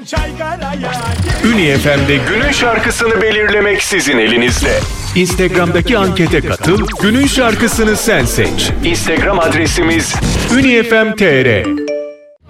Ünlü FM'de günün şarkısını belirlemek sizin elinizde. Instagram'daki ankete katıl, günün şarkısını sen seç. Instagram adresimiz ünifm.tr.